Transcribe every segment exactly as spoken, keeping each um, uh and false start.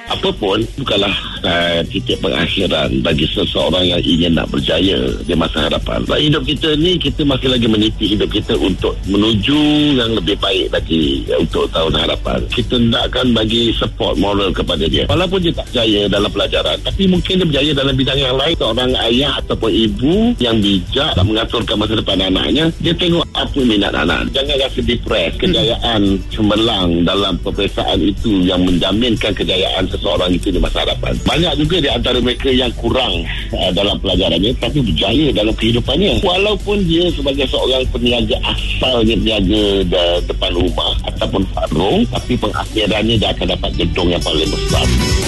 Apapun bukanlah uh, titik pengakhiran bagi seseorang yang ingin nak berjaya di masa hadapan. Dalam hidup kita ni, kita masih lagi meniti hidup kita untuk menuju yang lebih baik lagi untuk tahun hadapan. Kita hendakkan bagi support moral kepada dia. Walaupun dia tak berjaya dalam pelajaran, tapi mungkin dia berjaya dalam bidang yang lain. Seorang ayah ataupun ibu yang bijak nak mengaturkan masa depan anaknya, dia tengok apa minat anak. Jangan rasa depres. Kejayaan cemerlang dalam peperiksaan itu yang menjaminkan kejayaan seseorang itu di masa hadapan. Banyak juga di antara mereka yang kurang uh, dalam pelajarannya tapi berjaya dalam kehidupannya. Walaupun dia sebagai seorang peniaga asalnya peniaga de, depan rumah ataupun warung, tapi pengakhirannya dia akan dapat gedung yang paling besar.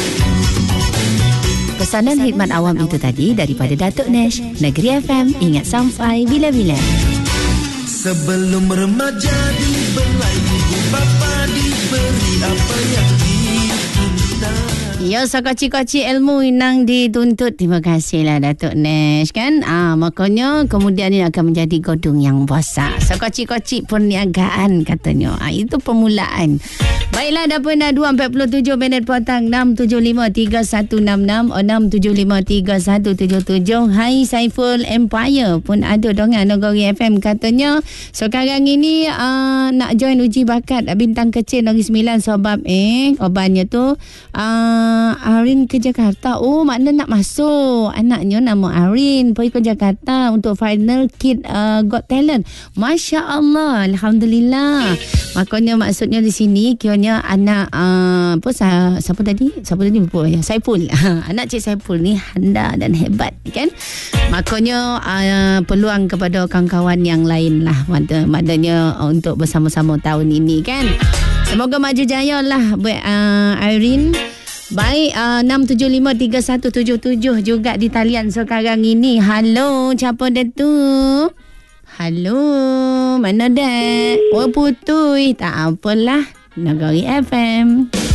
Pesanan khidmat awam itu tadi daripada Datuk Nash. Negeri F M, ingat sampai bila-bila. Sebelum remaja dibelai ibu bapa diberi apa yang diminta. Ya, sekoci-koci ilmu inang dituntut. Terima kasihlah Datuk Nash kan. Ah, makanya kemudian ini akan menjadi godong yang besar. Sekoci-koci perniagaan katanya. Ah, itu permulaan. Baiklah, dah pun dah dua empat puluh tujuh minit petang. Enam tujuh lima tiga satu enam enam enam tujuh lima tiga satu tujuh tujuh. Hai Saiful Empire pun ada dongan Negeri F M katanya. Sekarang ini uh, nak join uji bakat bintang kecil Negeri Sembilan sebab eh obatnya tu uh, Arin ke Jakarta. Oh, makna nak masuk. Anaknya nama Arin pergi ke Jakarta untuk final Kid uh, Got Talent. Masya Allah, Alhamdulillah. Makanya maksudnya di sini kiranya anak uh, apa sah, siapa tadi? Siapa tadi lupa ya? Saiful. Anak Cik Saiful ni handal dan hebat kan? Makanya uh, peluang kepada kawan-kawan yang lain lah maknanya untuk bersama-sama tahun ini kan. Semoga maju jaya lah buat uh, Irene. Baik, uh, enam tujuh lima tiga satu tujuh tujuh juga di talian sekarang ini. Halo, siapa dia tu? Halo, mana dah? Oh, putui. Tak apalah. Negeri F M.